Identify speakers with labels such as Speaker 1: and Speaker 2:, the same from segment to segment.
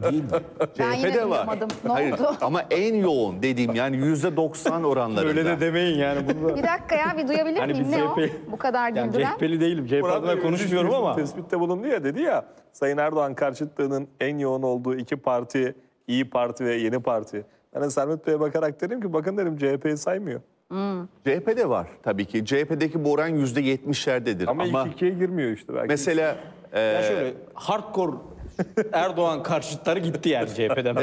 Speaker 1: Değil.
Speaker 2: Ben yine
Speaker 3: CHP'de var.
Speaker 2: duyamadım. Ne
Speaker 3: Hayır,
Speaker 2: oldu?
Speaker 3: ama en yoğun dediğim yani %90 oranlarında.
Speaker 4: Öyle de demeyin yani. Bunu
Speaker 2: Bir dakika ya, bir duyabilir
Speaker 4: Hani
Speaker 2: miyim?
Speaker 4: biz
Speaker 2: Ne o?
Speaker 4: CHP
Speaker 2: Bu kadar
Speaker 4: yani
Speaker 2: güldüren.
Speaker 4: CHP'li değilim. CHP
Speaker 5: Murat
Speaker 4: adına
Speaker 5: Bey,
Speaker 4: konuşmuyorum
Speaker 5: bir
Speaker 4: ama.
Speaker 5: tespitte bulundu ya, dedi ya, Sayın Erdoğan karşıtlığının en yoğun olduğu iki parti, İyi Parti ve Yeni Parti. Ben de Sermet Bey'e bakarak dedim ki bakın dedim, CHP'yi saymıyor.
Speaker 3: CHP'de var tabii ki. CHP'deki bu oran %70'lerdedir.
Speaker 5: Ama ilk ikiye girmiyor işte belki.
Speaker 3: mesela
Speaker 4: Ya şöyle hardcore Erdoğan karşıtları gitti yani CHP'den.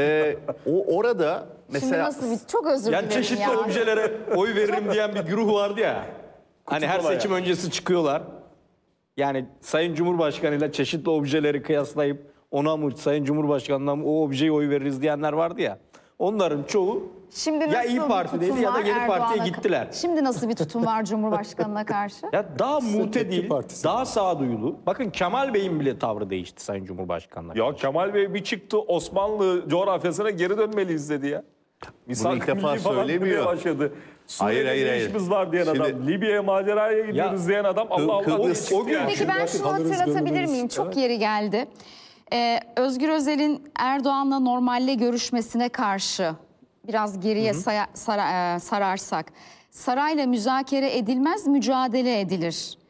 Speaker 3: orada
Speaker 2: Şimdi
Speaker 3: mesela
Speaker 2: nasıl bir... Çok özür
Speaker 4: Yani
Speaker 2: dilerim
Speaker 4: çeşitli
Speaker 2: ya.
Speaker 4: objelere oy veririm diyen bir güruh vardı ya. Hani her
Speaker 5: kolay
Speaker 4: seçim öncesi çıkıyorlar. Yani Sayın Cumhurbaşkanı'yla çeşitli objeleri kıyaslayıp ona mı Sayın Cumhurbaşkanı'na mı o objeye oy veririz diyenler vardı ya. Onların çoğu
Speaker 2: Şimdi
Speaker 4: ya
Speaker 2: nasıl
Speaker 4: İyi
Speaker 2: bir
Speaker 4: Parti'deydi
Speaker 2: tutum
Speaker 4: ya da
Speaker 2: var
Speaker 4: Yeni Parti'ye
Speaker 2: Erdoğan'a?
Speaker 4: gittiler.
Speaker 2: Şimdi nasıl bir tutum var Cumhurbaşkanı'na karşı?
Speaker 4: Ya daha mutedil,
Speaker 1: Partisi.
Speaker 4: daha sağduyulu. Bakın Kemal Bey'in bile tavrı değişti Sayın Cumhurbaşkanı'na.
Speaker 5: Ya Kemal Bey bir çıktı, Osmanlı coğrafyasına geri dönmeliyiz dedi ya.
Speaker 3: ilk defa söylemiyor.
Speaker 5: Başladı.
Speaker 3: Hayır,
Speaker 5: Suriye'de
Speaker 3: hayır,
Speaker 5: ne
Speaker 3: hayır.
Speaker 5: işimiz var diyen
Speaker 3: Şimdi-
Speaker 5: adam. Libya'ya maceraya gidiyoruz diyen adam. Allah Allah.
Speaker 3: Kıbrıs-
Speaker 5: o gün
Speaker 2: Peki ben şunu
Speaker 1: Alırız,
Speaker 2: hatırlatabilir
Speaker 1: gönlümüz.
Speaker 2: miyim? Çok yeri geldi. Özgür Özel'in Erdoğan'la normalde görüşmesine karşı biraz geriye sararsak, sarayla müzakere edilmez, mücadele edilir.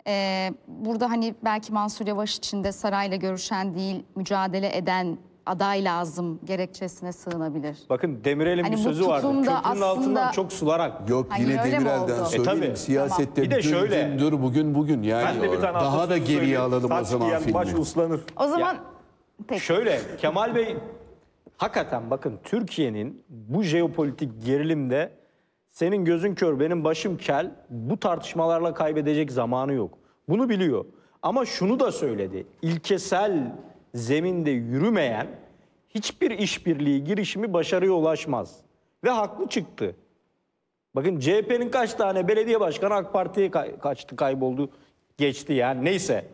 Speaker 2: Burada hani belki Mansur Yavaş için de sarayla görüşen değil, mücadele eden aday lazım gerekçesine sığınabilir.
Speaker 4: Bakın Demirel'in
Speaker 2: Hani
Speaker 4: bir
Speaker 2: bu
Speaker 4: sözü vardı.
Speaker 2: tutumda
Speaker 4: Köprünün
Speaker 2: aslında-
Speaker 4: altından çok sularak.
Speaker 1: Yok,
Speaker 2: Ha,
Speaker 1: yine
Speaker 2: yine öyle mi
Speaker 1: Demirel'den
Speaker 2: oldu?
Speaker 1: söyleyelim.
Speaker 4: Tabii.
Speaker 1: Siyasette
Speaker 4: Bir de şöyle-
Speaker 1: dündür bugün yani
Speaker 5: Ben de bir tane
Speaker 1: daha da
Speaker 5: atasözü
Speaker 1: geriye
Speaker 5: söyleyeyim.
Speaker 1: alalım o
Speaker 5: Saç
Speaker 1: zaman
Speaker 5: giyen baş
Speaker 1: filmi.
Speaker 5: uslanır.
Speaker 2: O zaman peki.
Speaker 4: Şöyle Kemal Bey hakikaten bakın Türkiye'nin bu jeopolitik gerilimde senin gözün kör benim başım kel bu tartışmalarla kaybedecek zamanı yok. Bunu biliyor. Ama şunu da söyledi. İlkesel zeminde yürümeyen hiçbir işbirliği girişimi başarıya ulaşmaz. Ve haklı çıktı. Bakın CHP'nin kaç tane belediye başkanı AK Parti'ye kaçtı, kayboldu, geçti yani neyse.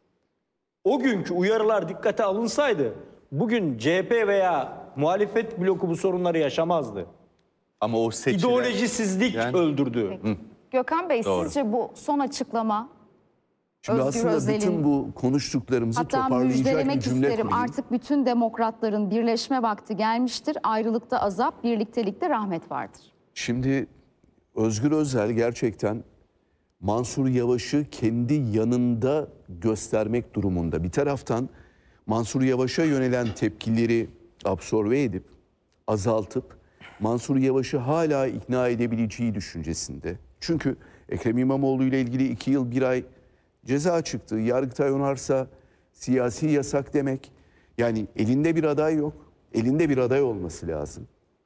Speaker 4: O günkü uyarılar dikkate alınsaydı bugün CHP veya muhalefet bloku bu sorunları yaşamazdı.
Speaker 3: ama o seçilen...
Speaker 4: İdeolojisizlik
Speaker 3: Yani-
Speaker 4: öldürdü.
Speaker 2: Gökhan Bey,
Speaker 3: Doğru.
Speaker 2: sizce bu son açıklama
Speaker 1: Şimdi
Speaker 2: Özgür
Speaker 1: aslında
Speaker 2: Özel'in,
Speaker 1: bütün bu konuştuklarımızı
Speaker 2: hatta
Speaker 1: toparlayacak bir
Speaker 2: müjdelemek
Speaker 1: cümle
Speaker 2: isterim,
Speaker 1: kurayım.
Speaker 2: artık bütün demokratların birleşme vakti gelmiştir. Ayrılıkta azap, birliktelikte rahmet vardır.
Speaker 1: Şimdi Özgür Özel gerçekten Mansur Yavaş'ı kendi yanında göstermek durumunda. Bir taraftan Mansur Yavaş'a yönelen tepkileri absorbe edip, azaltıp Mansur Yavaş'ı hala ikna edebileceği düşüncesinde. Çünkü Ekrem İmamoğlu ile ilgili 2 yıl 1 ay ceza çıktı. Yargıtay onarsa siyasi yasak demek. Yani elinde bir aday yok. Elinde bir aday olması lazım.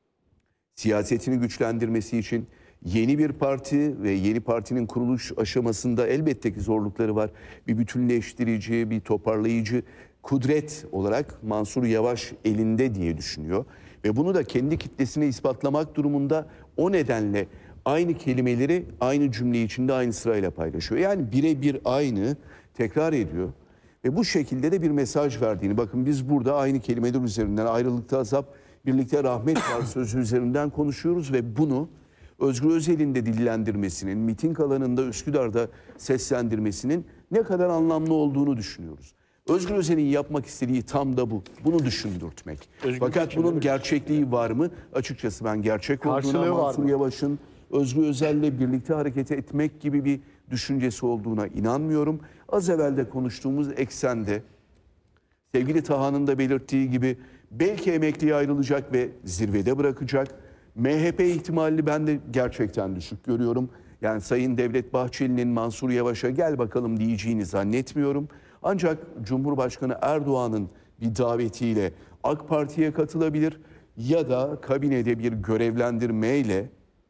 Speaker 1: Siyasetini güçlendirmesi için yeni bir parti ve yeni partinin kuruluş aşamasında elbette ki zorlukları var. Bir bütünleştirici, bir toparlayıcı kudret olarak Mansur Yavaş elinde diye düşünüyor. Ve bunu da kendi kitlesine ispatlamak durumunda, o nedenle aynı kelimeleri aynı cümle içinde aynı sırayla paylaşıyor. Yani birebir aynı tekrar ediyor. Ve bu şekilde de bir mesaj verdiğini, bakın biz burada aynı kelimeler üzerinden ayrılıkta azap, birlikte rahmet var sözü üzerinden konuşuyoruz ve bunu Özgür Özel'in de dillendirmesinin, miting alanında Üsküdar'da seslendirmesinin ne kadar anlamlı olduğunu düşünüyoruz. Özgür Özel'in yapmak istediği tam da bu. Bunu düşündürtmek. Fakat bunun gerçekliği var mı? Açıkçası ben gerçek olduğuna,
Speaker 4: Karşılığı var
Speaker 1: Mansur
Speaker 4: mı?
Speaker 1: Yavaş'ın Özgür Özel'le birlikte hareket etmek gibi bir düşüncesi olduğuna inanmıyorum. Az evvel de konuştuğumuz eksende sevgili Taha'nın da belirttiği gibi belki emekliye ayrılacak ve zirvede bırakacak. MHP ihtimalini ben de gerçekten düşük görüyorum. Yani Sayın Devlet Bahçeli'nin Mansur Yavaş'a gel bakalım diyeceğini zannetmiyorum. Ancak Cumhurbaşkanı Erdoğan'ın bir davetiyle AK Parti'ye katılabilir ya da kabinede bir görevlendirmeyle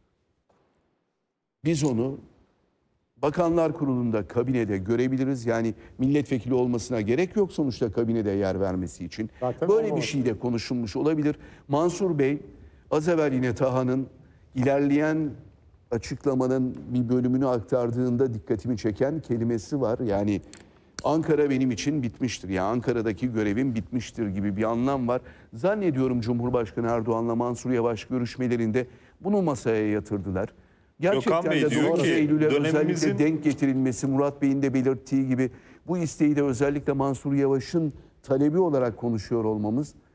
Speaker 1: biz onu Bakanlar Kurulu'nda, kabinede görebiliriz. Yani milletvekili olmasına gerek yok sonuçta kabinede yer vermesi için.
Speaker 4: Zaten
Speaker 1: Böyle bir
Speaker 4: olmaması.
Speaker 1: şey de konuşulmuş olabilir. Mansur Bey, az evvel yine Taha'nın ilerleyen açıklamanın bir bölümünü aktardığında dikkatimi çeken kelimesi var. Yani Ankara benim için bitmiştir. Yani Ankara'daki görevim bitmiştir gibi bir anlam var. Zannediyorum Cumhurbaşkanı Erdoğan'la Mansur Yavaş görüşmelerinde bunu masaya yatırdılar. Gerçekten
Speaker 5: Gökhan Bey
Speaker 1: de
Speaker 5: diyor
Speaker 1: 9
Speaker 5: ki,
Speaker 1: Eylül'e
Speaker 5: dönemimizin-
Speaker 1: özellikle denk getirilmesi, Murat Bey'in de belirttiği gibi bu isteği de özellikle Mansur Yavaş'ın talebi olarak konuşuyor olmamız